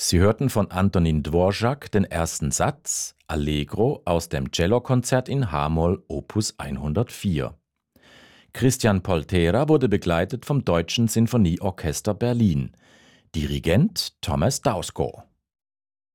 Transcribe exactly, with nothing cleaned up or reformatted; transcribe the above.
Sie hörten von Antonin Dvorak den ersten Satz Allegro aus dem Cellokonzert in H-Moll Opus hundertvier. Christian Poltera wurde begleitet vom Deutschen Sinfonieorchester Berlin. Dirigent Thomas Dausgaard.